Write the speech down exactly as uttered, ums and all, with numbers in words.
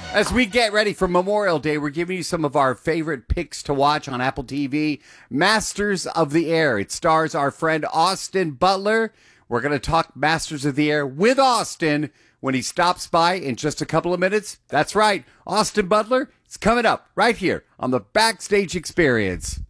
As we get ready for Memorial Day, we're giving you some of our favorite picks to watch on Apple T V. Masters of the Air. It stars our friend Austin Butler. We're going to talk Masters of the Air with Austin when he stops by in just a couple of minutes. That's right. Austin Butler is coming up right here on the Backstage Experience.